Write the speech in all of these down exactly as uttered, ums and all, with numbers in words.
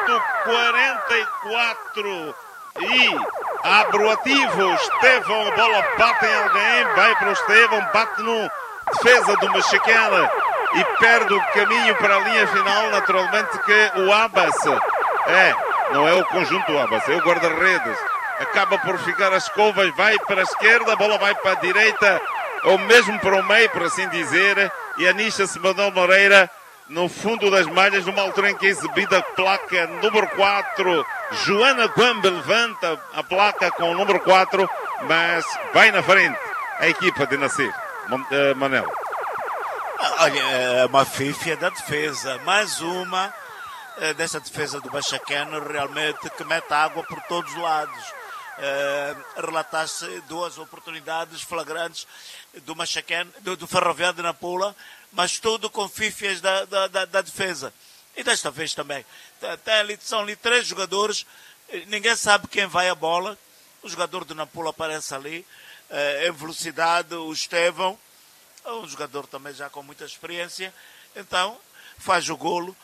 minuto quarenta e quatro. E abre o ativo. Estevão, a bola bate em alguém. Vai para o Estevão, bate no defesa do Mexicana e perde o caminho para a linha final. Naturalmente que o Abbas, é, não é o conjunto do Abbas, é o guarda-redes, acaba por ficar as escovas, vai para a esquerda, a bola vai para a direita, ou mesmo para o meio, por assim dizer, e anicha-se Manuel Moreira no fundo das malhas, numa altura em que é exibida a placa número quatro. Joana Guambe levanta a placa com o número quatro, mas vai na frente a equipa de Nasser. Manel. Olha, é uma fífia da defesa, mais uma é, dessa defesa do Machacano, realmente que mete água por todos os lados. É, relataste duas oportunidades flagrantes do Machacano, do, do Ferroviário de Nampula, mas tudo com fífias da, da, da, da defesa. E desta vez também. Tem ali, são ali três jogadores, ninguém sabe quem vai a bola. O jogador de Nampula aparece ali, é, em velocidade, o Estevão, um jogador também já com muita experiência, então faz o golo.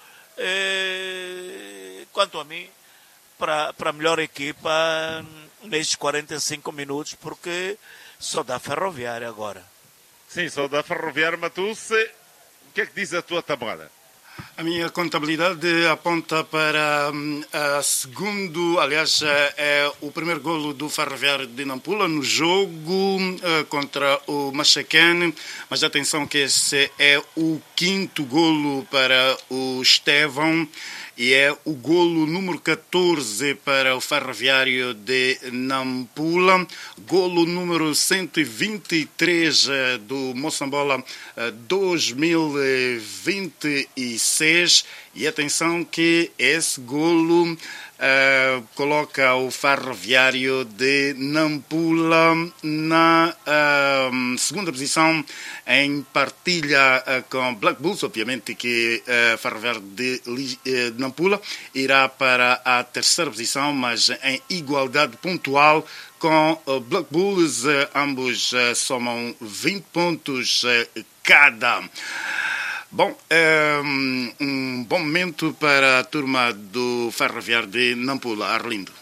E, quanto a mim, para a melhor equipa nestes quarenta e cinco minutos, porque só dá Ferroviária agora. Sim, só dá Ferroviária. Matusse, o que é que diz a tua tabela? A minha contabilidade aponta para a segundo, aliás, é o primeiro golo do Ferroviário de Nampula no jogo uh, contra o Machacane, mas atenção que esse é o quinto golo para o Estevão e é o golo número catorze para o Ferroviário de Nampula, golo número cento e vinte e três uh, do Moçambola uh, dois mil e vinte e seis, e atenção que esse golo uh, coloca o Ferroviário de Nampula na uh, segunda posição em partilha uh, com Black Bulls. Obviamente que o uh, Ferroviário de, uh, de Nampula irá para a terceira posição, mas em igualdade pontual com uh, Black Bulls. Uh, ambos uh, somam vinte pontos uh, cada. Bom, é um bom momento para a turma do Ferroviário de Nampula. Arlindo.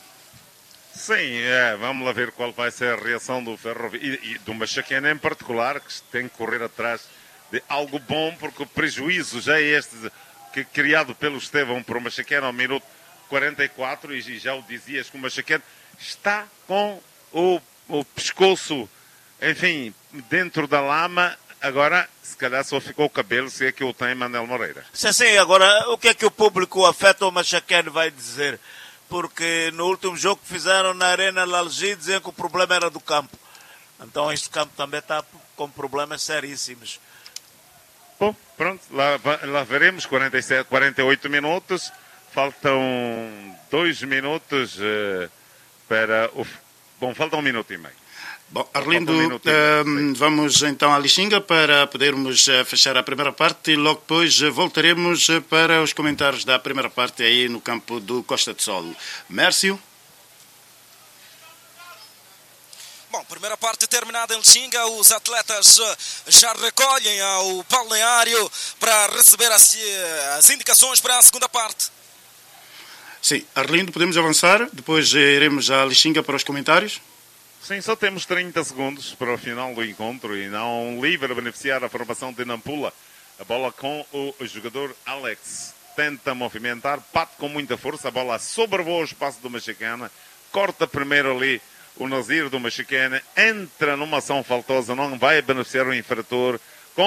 Sim, é, vamos lá ver qual vai ser a reação do Ferroviário e, e do Machacane em particular, que tem que correr atrás de algo bom, porque o prejuízo já é este que, criado pelo Estevão para o Machacane ao minuto quarenta e quatro, e já o dizias que o Machacane está com o, o pescoço, enfim, dentro da lama. Agora, se calhar só ficou o cabelo, se é que o tem Manuel Moreira. Sim, sim, agora, o que é que o público afeta o Machacane vai dizer? Porque no último jogo que fizeram na Arena Lalgi, diziam que o problema era do campo. Então este campo também está com problemas seríssimos. Bom, pronto, lá, lá veremos, quarenta e sete, quarenta e oito minutos, faltam dois minutos uh, para o... Bom, falta um minuto e meio. Bom, Arlindo, um, vamos então à Lixinga para podermos uh, fechar a primeira parte e logo depois uh, voltaremos uh, para os comentários da primeira parte aí no campo do Costa de Sol. Mércio? Bom, primeira parte terminada em Lixinga, os atletas uh, já recolhem ao balneário para receber as, uh, as indicações para a segunda parte. Sim, Arlindo, podemos avançar, depois uh, iremos à Lixinga para os comentários. Sim, só temos trinta segundos para o final do encontro e não livre a beneficiar a formação de Nampula. A bola com o jogador Alex. Tenta movimentar, bate com muita força, a bola sobrevoa o espaço do Machacana, corta primeiro ali o Nazir do Machacana, entra numa ação faltosa, não vai beneficiar o infrator